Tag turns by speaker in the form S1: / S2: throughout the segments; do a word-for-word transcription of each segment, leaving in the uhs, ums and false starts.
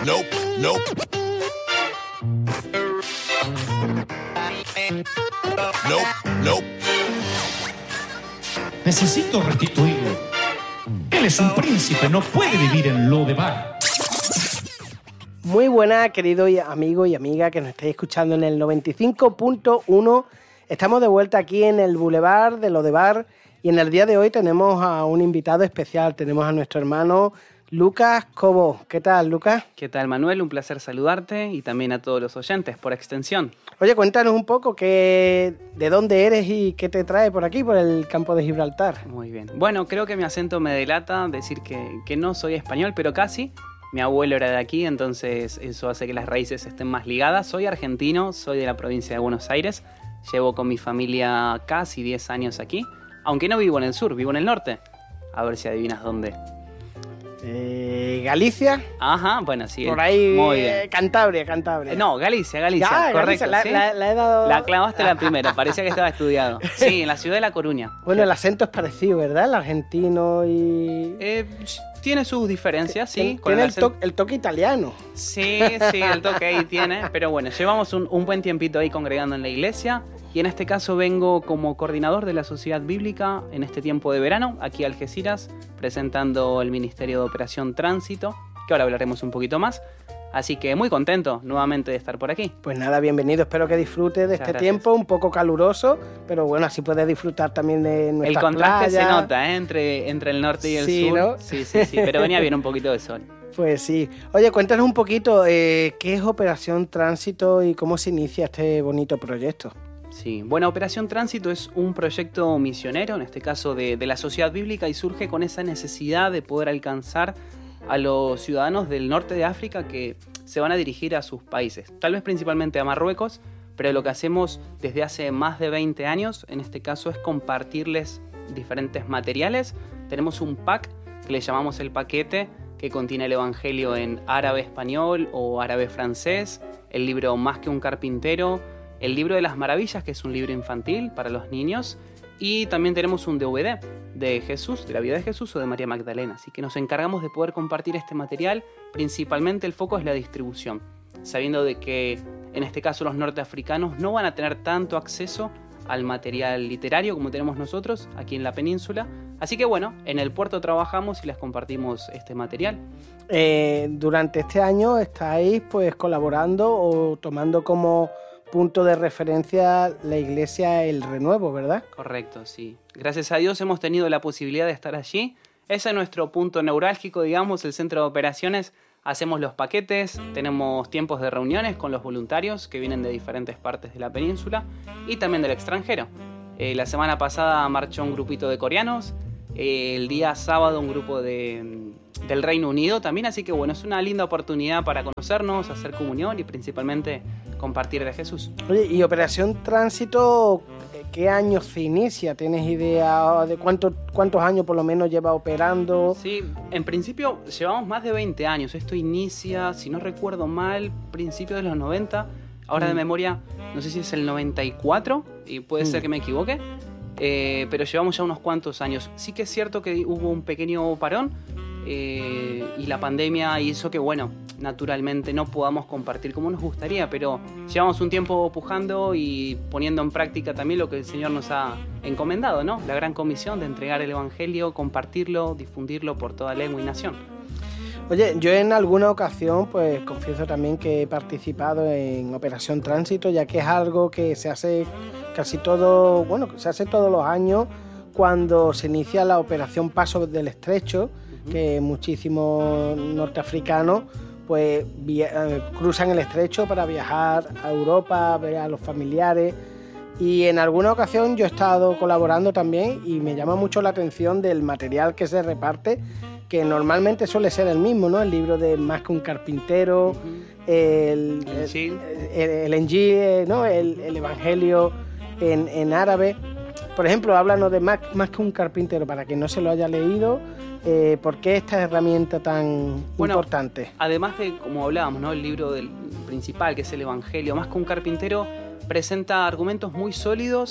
S1: Nope, nope. Nope, nope.
S2: Necesito restituirlo. Él es un príncipe, no puede vivir en Lodebar.
S3: Muy buenas, querido amigo y amiga que nos estáis escuchando en el noventa y cinco punto uno. Estamos de vuelta aquí en el Boulevard de Lodebar y en el día de hoy tenemos a un invitado especial. Tenemos a nuestro hermano Lucas Cobo. ¿Qué tal, Lucas?
S4: ¿Qué tal, Manuel? Un placer saludarte y también a todos los oyentes por extensión.
S3: Oye, cuéntanos un poco qué, de dónde eres y qué te trae por aquí, por el campo de Gibraltar.
S4: Muy bien. Bueno, creo que mi acento me delata decir que, que no soy español, pero casi. Mi abuelo era de aquí, entonces eso hace que las raíces estén más ligadas. Soy argentino, soy de la provincia de Buenos Aires. Llevo con mi familia casi diez años aquí, aunque no vivo en el sur, vivo en el norte. A ver si adivinas dónde.
S3: Eh, ¿Galicia?
S4: Ajá, bueno, sí.
S3: Por ahí,
S4: muy bien.
S3: Eh, Cantabria, Cantabria.
S4: No, Galicia, Galicia,
S3: ya,
S4: correcto.
S3: Galicia, la,
S4: ¿sí?
S3: la, la he dado...
S4: La clavaste la primera, parecía que estaba estudiado. Sí, en la ciudad de La Coruña.
S3: Bueno, el acento es parecido, ¿verdad? El argentino y...
S4: Eh, tiene sus diferencias, sí.
S3: Tiene,
S4: con
S3: tiene el,
S4: acento...
S3: to- el toque italiano.
S4: Sí, sí, el toque ahí tiene. Pero bueno, llevamos un, un buen tiempito ahí congregando en la iglesia. Y en este caso vengo como coordinador de la Sociedad Bíblica en este tiempo de verano, aquí a Algeciras, presentando el Ministerio de Operación Tránsito, que ahora hablaremos un poquito más. Así que muy contento nuevamente de estar por aquí.
S3: Pues nada, bienvenido. Espero que disfrutes de
S4: Muchas
S3: este
S4: gracias.
S3: tiempo un poco caluroso, pero bueno, así puedes disfrutar también de
S4: El
S3: nuestras
S4: contraste
S3: playas.
S4: se nota, ¿eh? entre, entre el norte y el
S3: Sí,
S4: sur.
S3: ¿no?
S4: Sí, sí, sí, pero venía bien un poquito de sol.
S3: Pues sí. Oye, cuéntanos un poquito eh, qué es Operación Tránsito y cómo se inicia este bonito proyecto.
S4: Sí, bueno, Operación Tránsito es un proyecto misionero, en este caso de, de la Sociedad Bíblica, y surge con esa necesidad de poder alcanzar a los ciudadanos del norte de África que se van a dirigir a sus países, tal vez principalmente a Marruecos, pero lo que hacemos desde hace más de veinte años, en este caso, es compartirles diferentes materiales. Tenemos un pack que le llamamos el paquete, que contiene el Evangelio en árabe español o árabe francés, el libro Más que un carpintero, el libro de las maravillas, que es un libro infantil para los niños, y también tenemos un D V D de Jesús, de la vida de Jesús o de María Magdalena. Así que nos encargamos de poder compartir este material. Principalmente el foco es la distribución, sabiendo de que en este caso los norteafricanos no van a tener tanto acceso al material literario como tenemos nosotros aquí en la península. Así que bueno, en el puerto trabajamos y les compartimos este material.
S3: Eh, durante este año estáis pues colaborando o tomando como punto de referencia la iglesia El Renuevo, ¿verdad?
S4: Correcto, sí. Gracias a Dios hemos tenido la posibilidad de estar allí. Ese es nuestro punto neurálgico, digamos, el centro de operaciones. Hacemos los paquetes, tenemos tiempos de reuniones con los voluntarios que vienen de diferentes partes de la península y también del extranjero. Eh, la semana pasada marchó un grupito de coreanos, eh, el día sábado un grupo de, del Reino Unido también, así que bueno, es una linda oportunidad para conocernos, hacer comunión y principalmente compartir de Jesús.
S3: Oye, y Operación Tránsito, ¿qué año se inicia? ¿Tienes idea de cuánto, cuántos años por lo menos lleva operando?
S4: Sí, en principio llevamos más de veinte años. Esto inicia, si no recuerdo mal, principios de los noventa. Ahora mm. de memoria, no sé si es el noventa y cuatro, y puede mm. ser que me equivoque, eh, pero llevamos ya unos cuantos años. Sí que es cierto que hubo un pequeño parón, eh, y la pandemia hizo que, bueno, naturalmente no podamos compartir como nos gustaría, pero llevamos un tiempo pujando y poniendo en práctica también lo que el Señor nos ha encomendado, ¿no? La gran comisión de entregar el Evangelio, compartirlo, difundirlo por toda lengua y nación.
S3: Oye, yo en alguna ocasión, pues confieso también que he participado en Operación Tránsito, ya que es algo que se hace casi todo, bueno, se hace todos los años cuando se inicia la Operación Paso del Estrecho, uh-huh. que muchísimos norteafricanos pues via- cruzan el estrecho para viajar a Europa, a ver a los familiares, y en alguna ocasión yo he estado colaborando también y me llama mucho la atención del material que se reparte, que normalmente suele ser el mismo, ¿no? El libro de Más que un carpintero, uh-huh. el, el, el, el Injil, ¿no? el, el Evangelio en, en árabe. Por ejemplo, háblanos de más, más que un carpintero, para quien no se lo haya leído. Eh, ¿Por qué esta herramienta tan
S4: bueno,
S3: importante?
S4: Además de, como hablábamos, ¿no? El libro del principal, que es el Evangelio, Más que un carpintero, presenta argumentos muy sólidos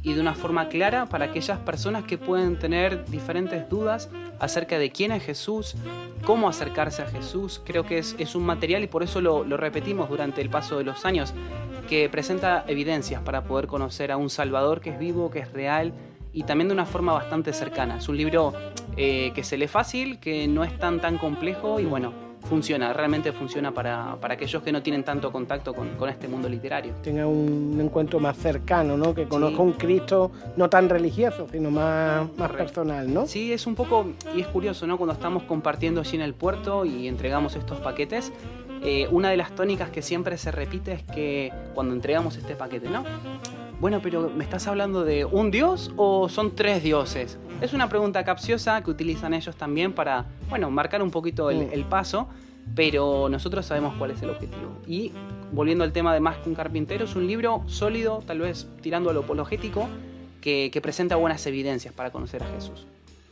S4: y de una forma clara para aquellas personas que pueden tener diferentes dudas acerca de quién es Jesús, cómo acercarse a Jesús. Creo que es, es un material, y por eso lo, lo repetimos durante el paso de los años, que presenta evidencias para poder conocer a un Salvador que es vivo, que es real, y también de una forma bastante cercana. Es un libro eh, que se lee fácil, que no es tan tan complejo y bueno, funciona, realmente funciona para, para aquellos que no tienen tanto contacto con, con este mundo literario.
S3: Tenga un encuentro más cercano, ¿no? Que conozca
S4: Sí.
S3: un Cristo no tan religioso, sino más, más personal, ¿no?
S4: Sí, es un poco, y es curioso, ¿no? Cuando estamos compartiendo allí en el puerto y entregamos estos paquetes, eh, una de las tónicas que siempre se repite es que cuando entregamos este paquete, ¿no? Bueno, pero ¿me estás hablando de un dios o son tres dioses? Es una pregunta capciosa que utilizan ellos también para, bueno, marcar un poquito el, el paso, pero nosotros sabemos cuál es el objetivo. Y volviendo al tema de Más que un carpintero, es un libro sólido, tal vez tirando a lo apologético, que, que presenta buenas evidencias para conocer a Jesús.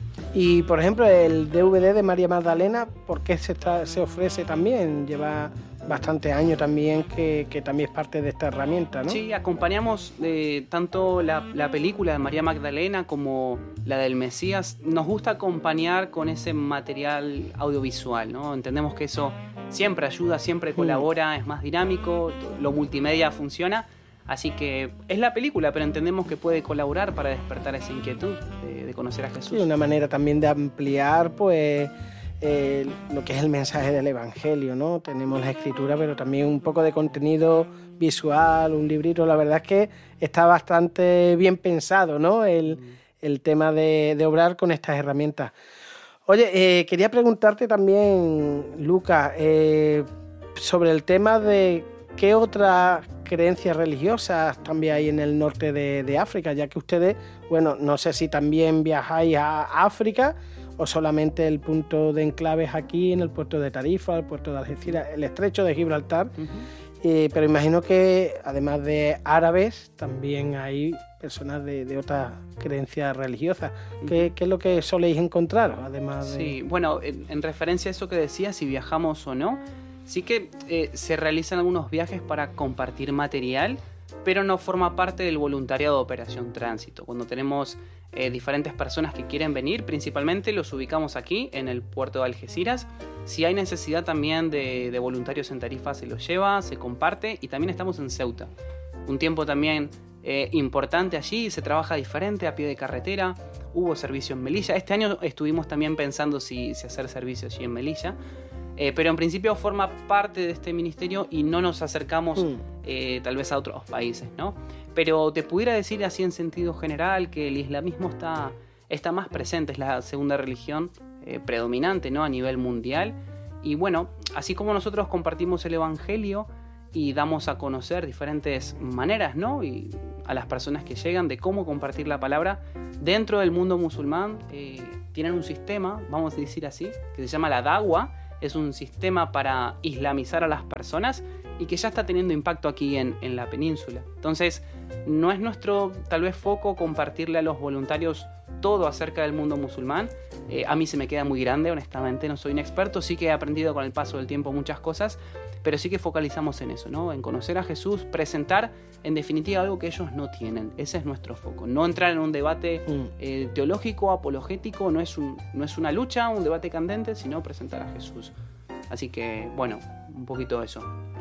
S3: Y, por ejemplo, el D V D de María Magdalena, ¿por qué se, está, se ofrece también? Lleva bastantes años también que, que también es parte de esta herramienta, ¿no?
S4: Sí, acompañamos eh, tanto la, la película de María Magdalena como la del Mesías. Nos gusta acompañar con ese material audiovisual, ¿no? Entendemos que eso siempre ayuda, siempre colabora, es más dinámico, lo multimedia funciona. Así que es la película, pero entendemos que puede colaborar para despertar esa inquietud de, de conocer a Jesús.
S3: Sí, una manera también de ampliar, pues, eh, lo que es el mensaje del Evangelio, ¿no? Tenemos la escritura, pero también un poco de contenido visual, un librito. La verdad es que está bastante bien pensado, ¿no? El, el tema de, de obrar con estas herramientas. Oye, eh, quería preguntarte también, Lucas, eh, sobre el tema de qué otras creencias religiosas también hay en el norte de, de África, ya que ustedes, bueno, no sé si también viajáis a África o solamente el punto de enclave es aquí en el puerto de Tarifa, el puerto de Algeciras, el estrecho de Gibraltar, uh-huh. eh, pero imagino que además de árabes también hay personas de, de otras creencias religiosas. ¿Qué, ¿Qué es lo que soléis encontrar? Además de...
S4: Sí, bueno, en, en referencia a eso que decías, si viajamos o no, sí que eh, se realizan algunos viajes para compartir material, pero no forma parte del voluntariado de Operación Tránsito. Cuando tenemos eh, diferentes personas que quieren venir, principalmente los ubicamos aquí, en el puerto de Algeciras. Si hay necesidad también de, de voluntarios en Tarifa, se los lleva, se comparte, y también estamos en Ceuta. Un tiempo también eh, importante allí, se trabaja diferente, a pie de carretera. Hubo servicio en Melilla. Este año estuvimos también pensando si, si hacer servicio allí en Melilla. Eh, pero en principio forma parte de este ministerio y no nos acercamos mm. eh, tal vez a otros países, ¿no? Pero te pudiera decir así en sentido general que el islamismo está, está más presente, es la segunda religión eh, predominante, ¿no? A nivel mundial. Y bueno, así como nosotros compartimos el evangelio y damos a conocer diferentes maneras, ¿no? Y a las personas que llegan de cómo compartir la palabra, dentro del mundo musulmán eh, tienen un sistema, vamos a decir así, que se llama la da'wa. Es un sistema para islamizar a las personas y que ya está teniendo impacto aquí en, en la península. Entonces, no es nuestro, tal vez, foco compartirle a los voluntarios todo acerca del mundo musulmán. Eh, a mí se me queda muy grande, honestamente, no soy un experto. Sí que he aprendido con el paso del tiempo muchas cosas, pero sí que focalizamos en eso, ¿no? En conocer a Jesús, presentar, en definitiva, algo que ellos no tienen. Ese es nuestro foco. No entrar en un debate mm. eh, teológico, apologético, no es, un, no es una lucha, un debate candente, sino presentar a Jesús. Así que, bueno, un poquito eso.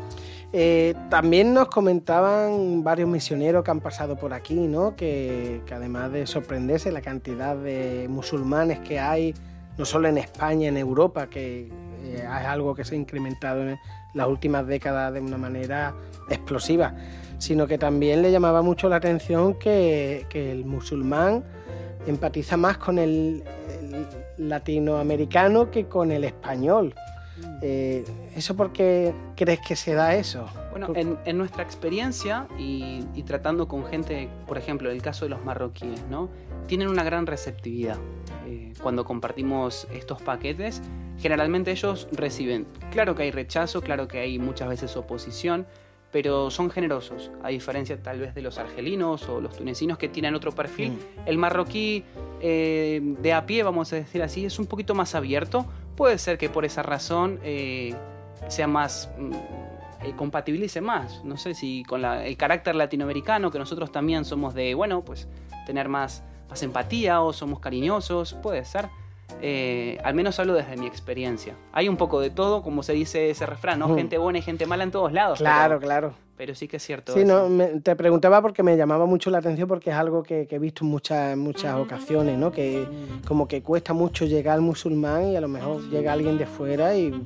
S3: Eh, también nos comentaban varios misioneros que han pasado por aquí, ¿no? Que, que además de sorprenderse la cantidad de musulmanes que hay, no solo en España, en Europa, que eh, es algo que se ha incrementado en las últimas décadas de una manera explosiva, sino que también le llamaba mucho la atención que, que el musulmán empatiza más con el, el latinoamericano que con el español. Eh, ¿Eso por qué crees que se da eso?
S4: Bueno, en, en nuestra experiencia y, y tratando con gente, por ejemplo, el caso de los marroquíes, ¿no? Tienen una gran receptividad. Eh, cuando compartimos estos paquetes, generalmente ellos reciben. Claro que hay rechazo, claro que hay muchas veces oposición, pero son generosos, a diferencia tal vez de los argelinos o los tunecinos que tienen otro perfil. Mm. El marroquí eh, de a pie, vamos a decir así, es un poquito más abierto. Puede ser que por esa razón eh, sea más mm, eh, compatibilice más, no sé si con la, el carácter latinoamericano, que nosotros también somos de, bueno, pues tener más, más empatía o somos cariñosos, puede ser. Eh, al menos hablo desde mi experiencia. Hay un poco de todo, como se dice ese refrán, ¿no? Mm. Gente buena y gente mala en todos lados.
S3: Claro,
S4: pero,
S3: claro.
S4: Pero sí que es cierto.
S3: Sí,
S4: eso.
S3: no, me, te preguntaba porque me llamaba mucho la atención, porque es algo que, que he visto en muchas, en muchas ocasiones, ¿no? Que como que cuesta mucho llegar al musulmán y a lo mejor llega alguien de fuera y,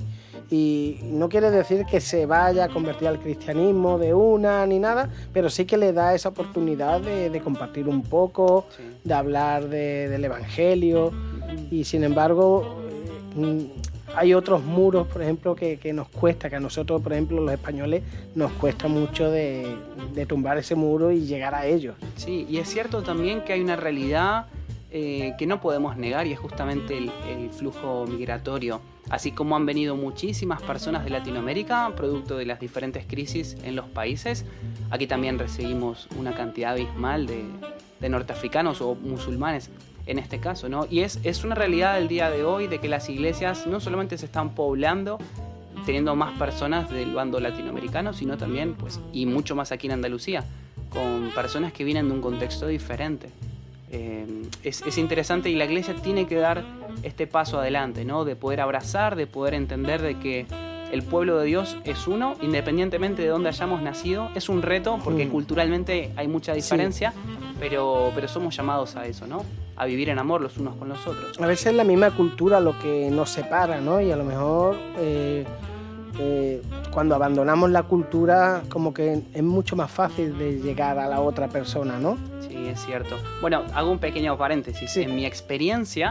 S3: y no quiere decir que se vaya a convertir al cristianismo de una ni nada, pero sí que le da esa oportunidad de, de compartir un poco, sí. de hablar de, del evangelio. Y sin embargo, eh, hay otros muros, por ejemplo, que, que nos cuesta, que a nosotros, por ejemplo, los españoles, nos cuesta mucho de, de tumbar ese muro y llegar a ellos.
S4: Sí, y es cierto también que hay una realidad eh, que no podemos negar, y es justamente el, el flujo migratorio. Así como han venido muchísimas personas de Latinoamérica, producto de las diferentes crisis en los países, aquí también recibimos una cantidad abismal de, de norteafricanos o musulmanes, en este caso, ¿no? Y es, es una realidad del día de hoy de que las iglesias no solamente se están poblando, teniendo más personas del bando latinoamericano, sino también, pues, y mucho más aquí en Andalucía, con personas que vienen de un contexto diferente. Eh, es, es interesante, y la iglesia tiene que dar este paso adelante, ¿no? De poder abrazar, de poder entender de que el pueblo de Dios es uno, independientemente de dónde hayamos nacido. Es un reto porque mm. culturalmente hay mucha diferencia, sí. pero, pero somos llamados a eso, ¿no? A vivir en amor los unos con los otros.
S3: A veces es la misma cultura lo que nos separa, ¿no? Y a lo mejor eh, eh, cuando abandonamos la cultura, como que es mucho más fácil de llegar a la otra persona, ¿no?
S4: Sí, es cierto. Bueno, hago un pequeño paréntesis. Sí. En mi experiencia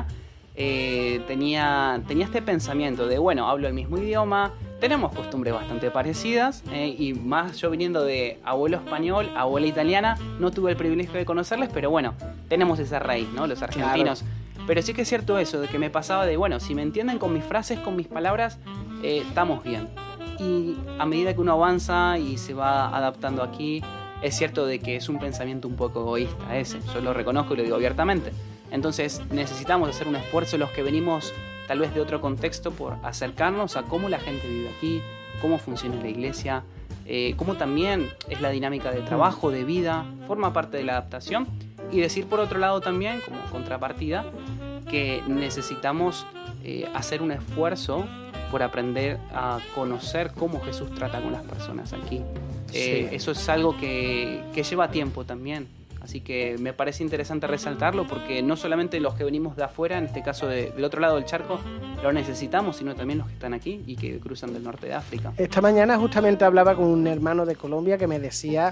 S4: eh, tenía, tenía este pensamiento de, bueno, hablo el mismo idioma, tenemos costumbres bastante parecidas, eh, y más yo viniendo de abuelo español, abuela italiana, no tuve el privilegio de conocerles, pero bueno, tenemos esa raíz, ¿no? Los argentinos. Claro. Pero sí que es cierto eso, de que me pasaba de, bueno, si me entienden con mis frases, con mis palabras, eh, estamos bien. Y a medida que uno avanza y se va adaptando aquí, es cierto de que es un pensamiento un poco egoísta ese, yo lo reconozco y lo digo abiertamente. Entonces necesitamos hacer un esfuerzo los que venimos tal vez de otro contexto por acercarnos a cómo la gente vive aquí, cómo funciona la iglesia, eh, cómo también es la dinámica de trabajo, de vida, forma parte de la adaptación. Y decir por otro lado también, como contrapartida, que necesitamos eh, hacer un esfuerzo por aprender a conocer cómo Jesús trata con las personas aquí. Eh, sí. Eso es algo que, que lleva tiempo también. Así que me parece interesante resaltarlo, porque no solamente los que venimos de afuera, en este caso de, del otro lado del charco, lo necesitamos, sino también los que están aquí y que cruzan del norte de África.
S3: Esta mañana justamente hablaba con un hermano de Colombia que me decía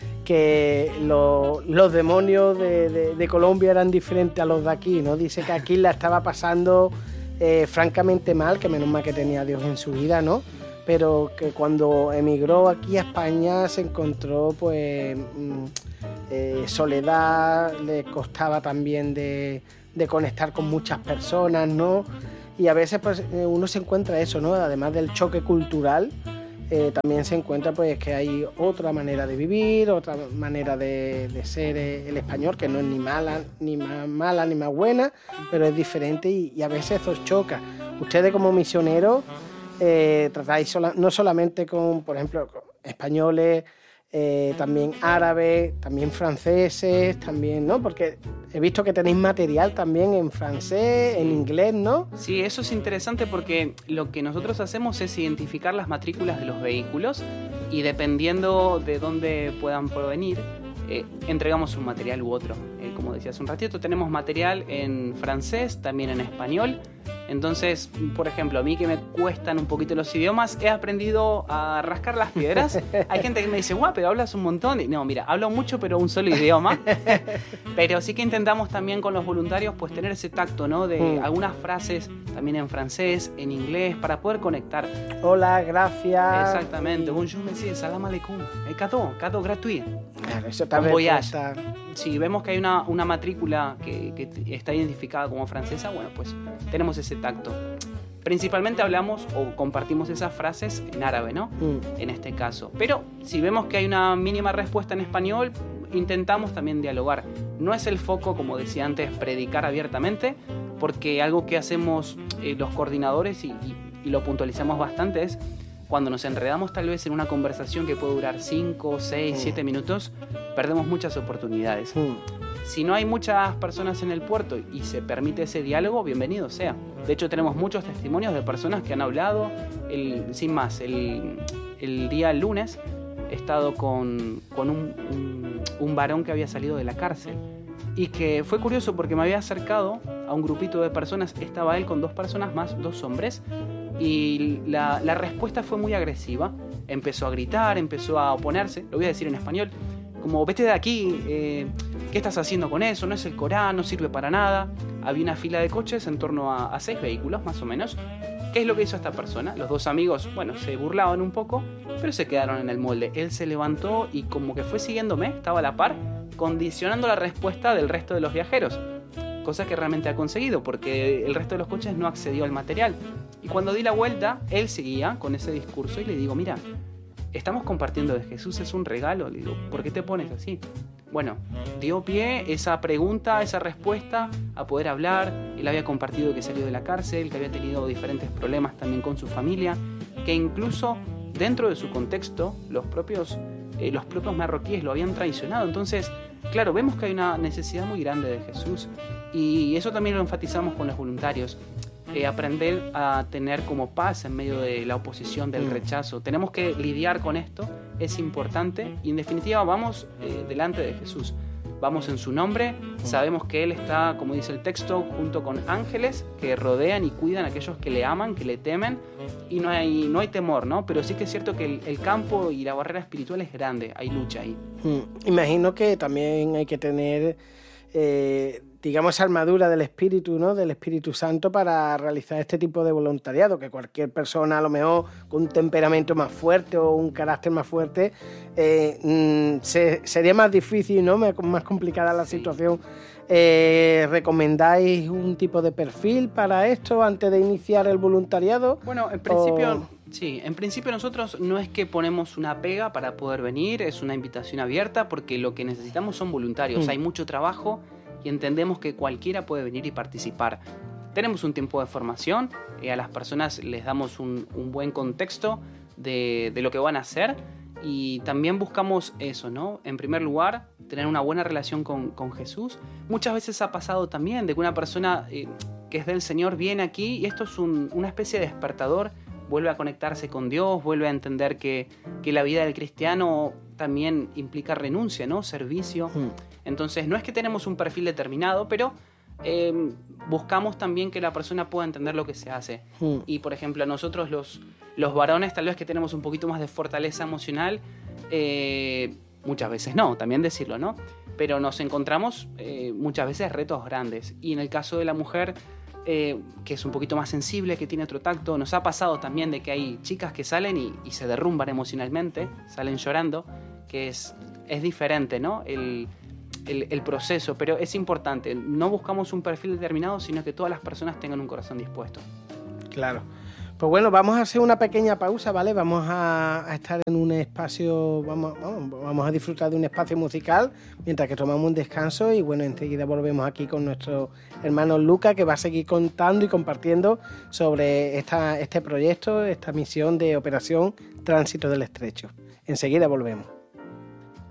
S3: que lo, los demonios de, de, de Colombia eran diferentes a los de aquí, ¿no? Dice que aquí la estaba pasando eh, francamente mal, que menos mal que tenía a Dios en su vida, ¿no? Pero que cuando emigró aquí a España se encontró, pues... Mmm, Eh, soledad, le costaba también de, de conectar con muchas personas, ¿no? Y a veces pues uno se encuentra eso, ¿no? Además del choque cultural, eh, también se encuentra pues que hay otra manera de vivir, otra manera de, de ser eh, el español, que no es ni mala, ni más mala, ni más buena, pero es diferente, y, y a veces eso choca. Ustedes como misioneros eh, tratáis sola, no solamente con, por ejemplo, con españoles, Eh, también árabes, también franceses, también, ¿no? Porque he visto que tenéis material también en francés, en inglés, ¿no?
S4: Sí, eso es interesante porque lo que nosotros hacemos es identificar las matrículas de los vehículos, y dependiendo de dónde puedan provenir, eh, entregamos un material u otro. Eh, como decía hace un ratito, tenemos material en francés, también en español. Entonces, por ejemplo, a mí que me cuestan un poquito los idiomas, he aprendido a rascar las piedras. Hay gente que me dice, guau, pero hablas un montón. Y no, mira, hablo mucho, pero un solo idioma. Pero sí que intentamos también con los voluntarios pues tener ese tacto, ¿no? De mm. algunas frases también en francés, en inglés, para poder conectar.
S3: Hola, gracias.
S4: Exactamente. Bonjour, monsieur, salam alaikum. Eh, cadeau, cadeau gratuit.
S3: Claro, eso también cuesta.
S4: Si vemos que hay una, una matrícula que, que está identificada como francesa, bueno, pues tenemos ese tacto. Principalmente hablamos o compartimos esas frases en árabe, ¿no? Mm. En este caso. Pero si vemos que hay una mínima respuesta en español, intentamos también dialogar. No es el foco, como decía antes, predicar abiertamente, porque algo que hacemos eh, los coordinadores y, y, y lo puntualizamos bastante es, cuando nos enredamos tal vez en una conversación que puede durar cinco, seis, siete minutos, perdemos muchas oportunidades.
S3: Mm.
S4: Si no hay muchas personas en el puerto y se permite ese diálogo, bienvenido sea. De hecho, tenemos muchos testimonios de personas que han hablado. El, sin más, el, el día lunes he estado con, con un, un, un varón que había salido de la cárcel y que fue curioso porque me había acercado a un grupito de personas. Estaba él con dos personas más, dos hombres, y la, la respuesta fue muy agresiva. Empezó a gritar, empezó a oponerse, lo voy a decir en español, como vete de aquí, eh, ¿qué estás haciendo con eso? No es el Corán, no sirve para nada. Había una fila de coches en torno a, a seis vehículos más o menos. ¿Qué es lo que hizo esta persona? Los dos amigos, bueno, se burlaban un poco, pero se quedaron en el molde. Él se levantó y como que fue siguiéndome, estaba a la par, condicionando la respuesta del resto de los viajeros. Cosa que realmente ha conseguido, porque el resto de los coches no accedió al material. Y cuando di la vuelta, él seguía con ese discurso y le digo, mira, estamos compartiendo de Jesús, es un regalo. Le digo, ¿por qué te pones así? Bueno, dio pie esa pregunta, esa respuesta a poder hablar. Él había compartido que salió de la cárcel, que había tenido diferentes problemas también con su familia, que incluso dentro de su contexto los propios, eh, los propios marroquíes lo habían traicionado. Entonces, claro, vemos que hay una necesidad muy grande de Jesús y eso también lo enfatizamos con los voluntarios. Eh, aprender a tener como paz en medio de la oposición, del rechazo. Tenemos que lidiar con esto, es importante y en definitiva vamos eh, delante de Jesús. Vamos en su nombre, sabemos que Él está, como dice el texto, junto con ángeles que rodean y cuidan a aquellos que le aman, que le temen y no hay, no hay temor, ¿no? Pero sí que es cierto que el, el campo y la barrera espiritual es grande, hay lucha ahí.
S3: Mm, imagino que también hay que tener... Eh, digamos, esa armadura del Espíritu, ¿no? Del Espíritu Santo para realizar este tipo de voluntariado, que cualquier persona a lo mejor con un temperamento más fuerte o un carácter más fuerte, eh, mm, se, sería más difícil, ¿no? Más complicada la
S4: Sí.
S3: situación. Eh, ¿Recomendáis un tipo de perfil para esto antes de iniciar el voluntariado?
S4: Bueno, en principio...
S3: O...
S4: Sí, en principio nosotros no es que ponemos una pega para poder venir, es una invitación abierta porque lo que necesitamos son voluntarios,
S3: Mm.
S4: hay mucho trabajo y entendemos que cualquiera puede venir y participar. Tenemos un tiempo de formación, eh, a las personas les damos un, un buen contexto de, de lo que van a hacer y también buscamos eso, ¿no? En primer lugar, tener una buena relación con, con Jesús. Muchas veces ha pasado también de que una persona eh, que es del Señor viene aquí y esto es un, una especie de despertador, vuelve a conectarse con Dios, vuelve a entender que, que la vida del cristiano también implica renuncia, ¿no? Servicio.
S3: Mm.
S4: Entonces, no es que tenemos un perfil determinado, pero eh, buscamos también que la persona pueda entender lo que se hace.
S3: Mm.
S4: Y, por ejemplo, a nosotros los, los varones, tal vez que tenemos un poquito más de fortaleza emocional, eh, muchas veces no, también decirlo, ¿no? Pero nos encontramos eh, muchas veces retos grandes. Y en el caso de la mujer... Eh, que es un poquito más sensible, que tiene otro tacto. Nos ha pasado también de que hay chicas que salen y, y se derrumban emocionalmente, salen llorando, que es, es diferente, ¿no? El, el, el proceso, pero es importante. No buscamos un perfil determinado, sino que todas las personas tengan un corazón dispuesto.
S3: Claro. Pues bueno, vamos a hacer una pequeña pausa, ¿vale? Vamos a, a estar en un espacio, vamos, vamos, vamos a disfrutar de un espacio musical mientras que tomamos un descanso y bueno, enseguida volvemos aquí con nuestro hermano Luca, que va a seguir contando y compartiendo sobre esta, este proyecto, esta misión de Operación Tránsito del Estrecho. Enseguida volvemos.